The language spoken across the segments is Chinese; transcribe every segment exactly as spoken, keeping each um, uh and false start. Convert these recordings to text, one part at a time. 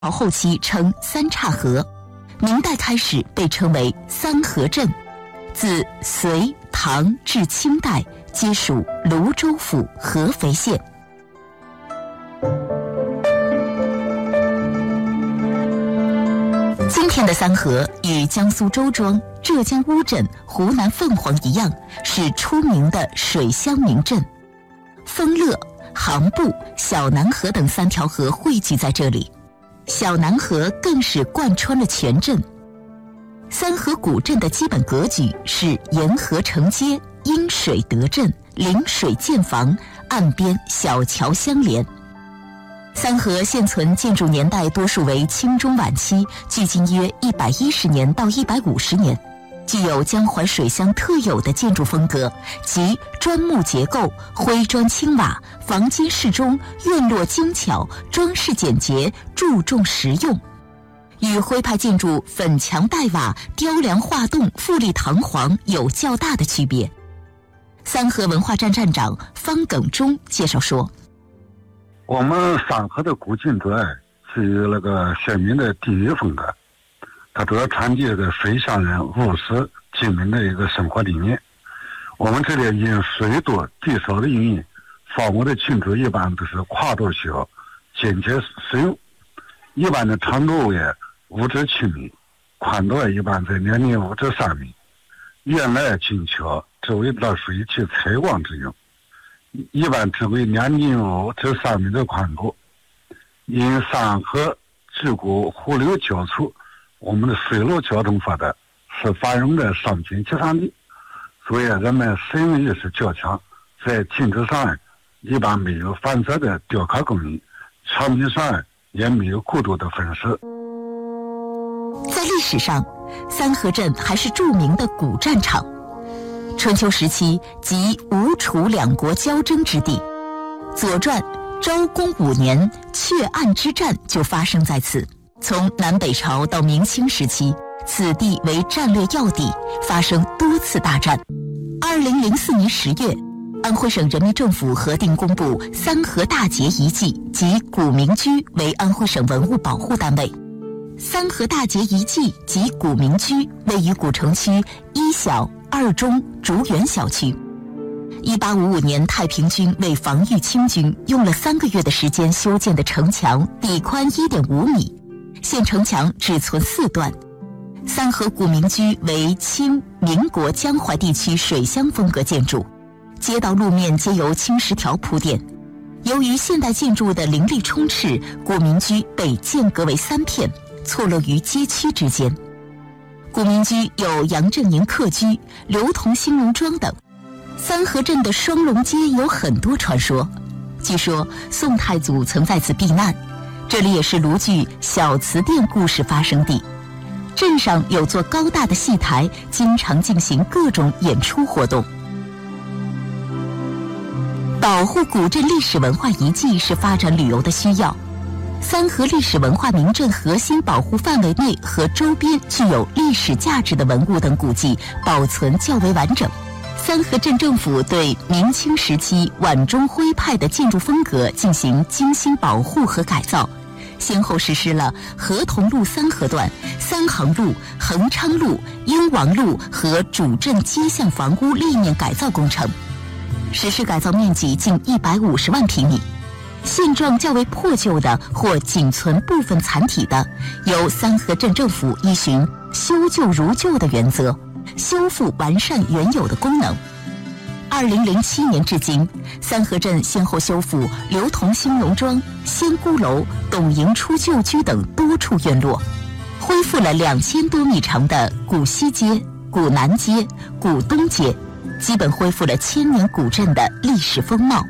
后期称三岔河，明代开始被称为三河镇，自隋、唐至清代皆属泸州府合肥县。今天的三河与江苏周庄、浙江乌镇、湖南凤凰一样，是出名的水乡名镇。丰乐、杭埠、小南河等三条河汇聚在这里，小南河更是贯穿了全镇。三河古镇的基本格局是沿河承接，因水得镇，临水建房，岸边小桥相连。三河现存建筑年代多数为清中晚期，距今约一百一十年到一百五十年，具有江淮水乡特有的建筑风格，即砖木结构，灰砖青瓦，房间适中，院落精巧，装饰简洁，注重实用。与徽派建筑粉墙黛瓦、雕梁画栋、富丽堂皇有较大的区别。三河文化站站长方耿忠介绍说， 我们三河的古建筑是有那个鲜明的地域风格，它主要传递这个水乡人务实精明的一个生活理念。我们这里因水多地少的原因，房屋的建筑一般都是跨度小，简洁实用，一般的长度也五至七米，宽度一般在两米五至三米，院内精巧，周围的水去采光之用，一般只为两米五至三米的宽度。因三河自古湖流交错，我们的水路交通发达，是繁荣的商品集散地，所以人们实用意识较强，在建筑上一般没有繁杂的雕刻工艺，产品上也没有过度的分饰。 在历史上，三河镇还是著名的古战场。春秋时期即吴楚两国交争之地，《左传》昭公五年阙岸之战就发生在此。从南北朝到明清时期，此地为战略要地，发生多次大战。二零零四年十月，安徽省人民政府核定公布三河大捷遗迹及古民居为安徽省文物保护单位。三河大捷遗迹及古民居位于古城区一小、二中、竹园小区。一八五五年，太平军为防御清军，用了三个月的时间修建的城墙，底宽一点五米，现城墙只存四段。三河古民居为清民国江淮地区水乡风格建筑，街道路面皆由青石条铺垫。由于现代建筑的林立充斥，古民居被间隔为三片，错落于街区之间。古民居有杨振宁客居、刘同兴农庄等。三河镇的双龙街有很多传说，据说宋太祖曾在此避难，这里也是卢剧小瓷店故事发生地。镇上有座高大的戏台，经常进行各种演出活动。保护古镇历史文化遗迹是发展旅游的需要。三河历史文化名镇核心保护范围内和周边具有历史价值的文物等古迹保存较为完整。三河镇政府对明清时期皖中徽派的建筑风格进行精心保护和改造，先后实施了合同路三河段、三行路、恒昌路、英王路和主镇街巷房屋立面改造工程，实施改造面积近一百五十万平米。现状较为破旧的或仅存部分残体的，由三河镇政府依循修旧如旧的原则，修复完善原有的功能。二零零七年至今，三河镇先后修复刘同兴农庄、仙姑楼、董营初旧居等多处院落，恢复了两千多米长的古西街、古南街、古东街，基本恢复了千年古镇的历史风貌。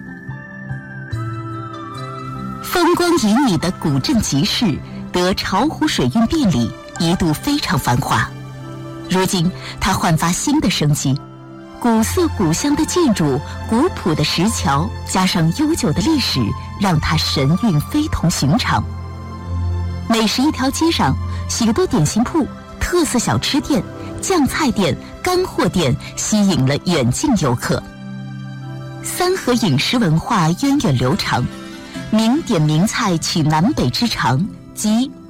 风光旖旎的古镇集市得巢湖水运便利，一度非常繁华。如今它焕发新的生机，古色古香的建筑、古朴的石桥，加上悠久的历史，让它神韵非同寻常。每十一条街上，许多点心铺、特色小吃店、酱菜店、干货店吸引了远近游客。三河饮食文化源远流长，名点名菜取南北之长， 即